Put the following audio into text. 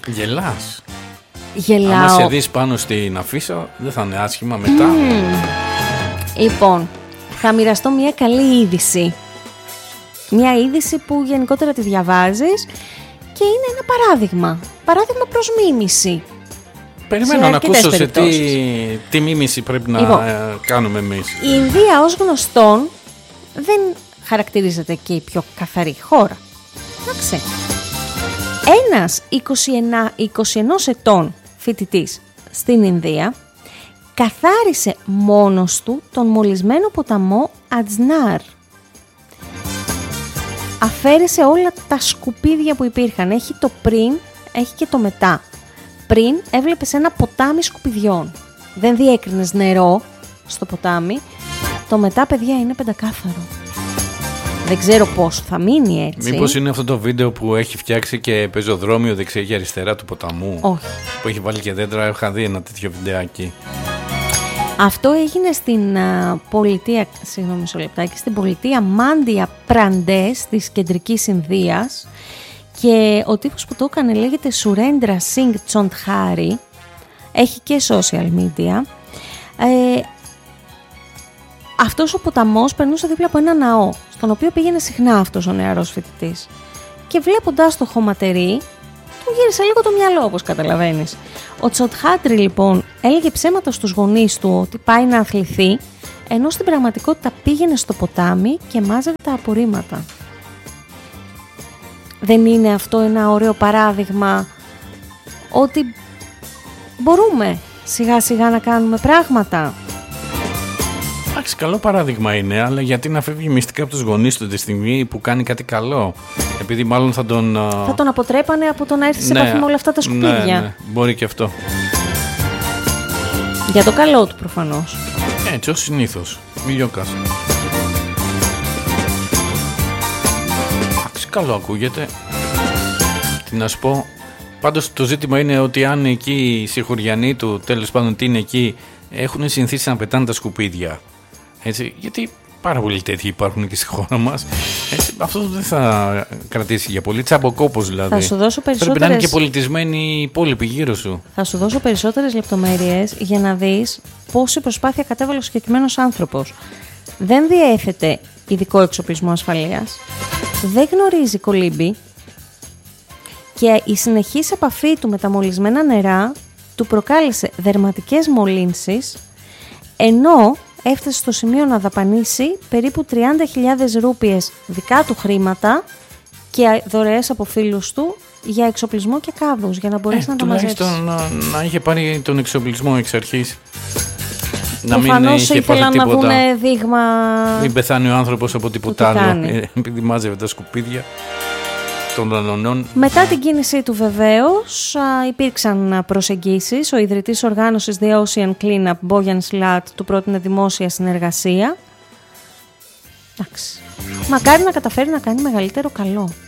Γελάς. Γελάω. Αν σε δεις πάνω στην αφίσα, δεν θα είναι άσχημα μετά. Λοιπόν, θα μοιραστώ μια καλή είδηση. Μια είδηση που γενικότερα τη διαβάζεις και είναι ένα παράδειγμα. Παράδειγμα προς μίμηση. Περιμένω να ακούσω σε τι μίμηση πρέπει να κάνουμε εμείς. Η Ινδία ως γνωστόν δεν χαρακτηρίζεται και η πιο καθαρή χώρα. Εντάξει. Ένας 21 ετών φοιτητής στην Ινδία καθάρισε μόνος του τον μολυσμένο ποταμό Ατζνάρ. Αφαίρεσε όλα τα σκουπίδια που υπήρχαν. Έχει το πριν, έχει και το μετά. Πριν έβλεπες ένα ποτάμι σκουπιδιών. Δεν διέκρινες νερό στο ποτάμι. Το μετά, παιδιά, είναι πεντακάθαρο. Δεν ξέρω πώς θα μείνει έτσι. Μήπως είναι αυτό το βίντεο που έχει φτιάξει και πεζοδρόμιο δεξιά και αριστερά του ποταμού? Όχι. Που έχει βάλει και δέντρα. Είχα δει ένα τέτοιο βιντεάκι. Αυτό έγινε στην πολιτεία, μισό λεπτάκι, στην πολιτεία Μάντια Πραντές της κεντρικής Ινδίας, και ο τύπος που το έκανε λέγεται Σουρέντρα Σινγκ Τσοντχάρη, έχει και social media. Αυτός ο ποταμός περνούσε δίπλα από ένα ναό, στον οποίο πήγαινε συχνά αυτός ο νεαρός φοιτητής, και βλέποντας το χωματερί, του γύρισε λίγο το μυαλό, όπως καταλαβαίνεις. Ο Τσοντχάτρι λοιπόν έλεγε ψέματα στους γονείς του ότι πάει να αθληθεί, ενώ στην πραγματικότητα πήγαινε στο ποτάμι και μάζευε τα απορρίμματα. Δεν είναι αυτό ένα ωραίο παράδειγμα ότι μπορούμε σιγά σιγά να κάνουμε πράγματα? Εντάξει, καλό παράδειγμα είναι, αλλά γιατί να φεύγει μυστικά από τους γονείς του τη στιγμή που κάνει κάτι καλό? Επειδή μάλλον θα τον αποτρέπανε από το να έρθει σε επαφή με όλα αυτά τα σκουπίδια. Ναι, μπορεί και αυτό. Για το καλό του προφανώς. Έτσι, ως συνήθως. Μη γιώκας. Εντάξει, καλό ακούγεται. Τι να σου πω. Πάντως το ζήτημα είναι ότι αν εκεί οι σιχουριανοί του, τέλος πάντων τι είναι εκεί, έχουν συνηθίσει να πετάνε τα σκουπίδια. Έτσι, γιατί πάρα πολλοί τέτοιοι υπάρχουν και στη χώρα μας. Έτσι, αυτό δεν θα κρατήσει για πολύ. Τσαμποκόπος δηλαδή. Θα σου δώσω περισσότερες... Πρέπει να είναι και πολιτισμένοι οι υπόλοιποι γύρω σου. Θα σου δώσω περισσότερες λεπτομέρειες για να δεις πόση προσπάθεια κατέβαλε ο συγκεκριμένος άνθρωπος. Δεν διέθετε ειδικό εξοπλισμό ασφαλείας, δεν γνωρίζει κολύμπη και η συνεχής επαφή του με τα μολυσμένα νερά του προκάλεσε δερματικές μολύνσεις, ενώ έφτασε στο σημείο να δαπανίσει περίπου 30.000 ρούπιες δικά του χρήματα και δωρεές από φίλους του για εξοπλισμό και κάδους, για να μπορέσει να τα μαζέψει. Τουλάχιστον να είχε πάρει τον εξοπλισμό εξ αρχής. Προφανώς ήθελαν να δουν δείγμα. Μην πεθάνει ο άνθρωπος από τίποτα άλλο, επειδή μάζευε τα σκουπίδια των λανωνών. Μετά την κίνησή του βεβαίως υπήρξαν προσεγγίσεις. Ο ιδρυτής οργάνωσης The Ocean Cleanup, Bojan Slat, του πρότεινε δημόσια συνεργασία. Εντάξει. Μακάρι να καταφέρει να κάνει μεγαλύτερο καλό.